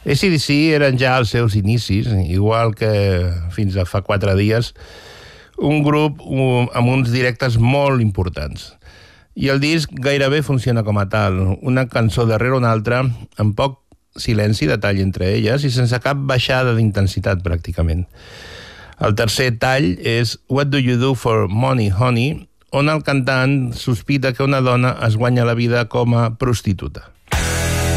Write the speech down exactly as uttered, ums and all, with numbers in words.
A C D C eren ja als seus inicis, igual que fins a fa quatre dies, un grup amb uns directes molt importants. I el disc gairebé funciona com a tal, una cançó darrere una altra, amb poc silenci, detall entre elles, i sense cap baixada d'intensitat, pràcticament. El tercer tall és What Do You Do for Money, Honey?, on el cantant sospita que una dona es guanya la vida com a prostituta.